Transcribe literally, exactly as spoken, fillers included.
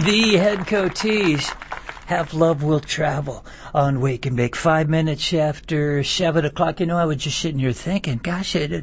The head coatees. Have Love Will Travel on Wake and Bake. Five minutes after seven o'clock. You know, I was just sitting here thinking, gosh, it,